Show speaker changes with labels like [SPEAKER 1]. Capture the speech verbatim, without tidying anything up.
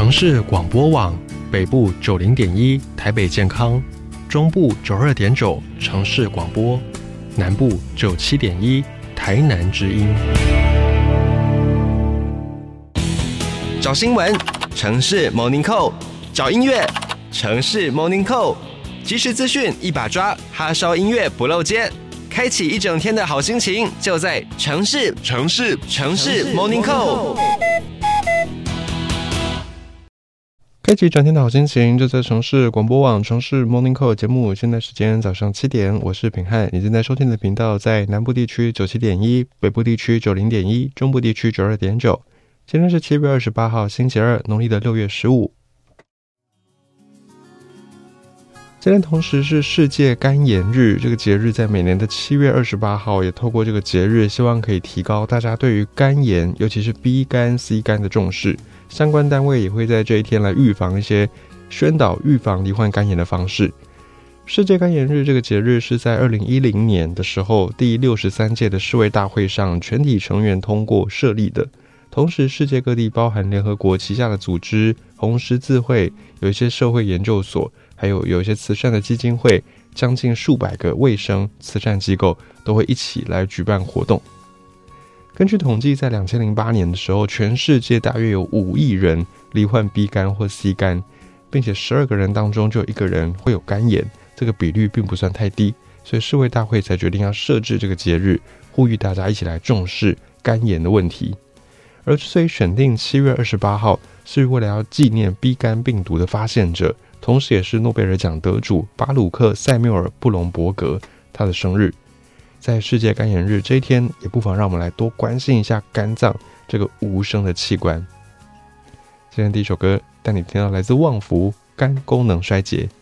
[SPEAKER 1] 城市广播网北部九零点一台北健康，中部九二点九城市广播，南部九七点一台南之音。
[SPEAKER 2] 找新闻，城市 Morning Call； 找音乐，城市 Morning Call。即时资讯一把抓，哈烧音乐不漏接，开启一整天的好心情，就在城市城市城市 Morning Call。
[SPEAKER 1] 开启一整天的好心情，就在城市广播网城市 Morning Call 节目。现在时间早上七点，我是品汉。你正在收听的频道在南部地区九七点一，北部地区九零点一，中部地区九二点九。今天是七月二十八号，星期二，农历的六月十五。今天同时是世界肝炎日，这个节日在每年的七月二十八号，也透过这个节日，希望可以提高大家对于肝炎，尤其是 B 肝、C 肝的重视。相关单位也会在这一天来预防一些宣导预防罹患肝炎的方式。世界肝炎日这个节日是在二零一零年的时候，第六十三届的世卫大会上全体成员通过设立的。同时，世界各地包含联合国旗下的组织、红十字会，有一些社会研究所，还有有一些慈善的基金会，将近数百个卫生慈善机构都会一起来举办活动。根据统计，在二零零八年的时候，全世界大约有五亿人罹患 B 肝或 C 肝，并且十二个人当中就有一个人会有肝炎，这个比率并不算太低，所以世卫大会才决定要设置这个节日，呼吁大家一起来重视肝炎的问题。而之所以选定七月二十八号，是为了要纪念 B 肝病毒的发现者，同时也是诺贝尔奖得主巴鲁克·塞缪尔·布隆伯格他的生日。在世界肝炎日这一天，也不妨让我们来多关心一下肝脏这个无声的器官。今天第一首歌带你听到来自旺福《肝功能衰竭》。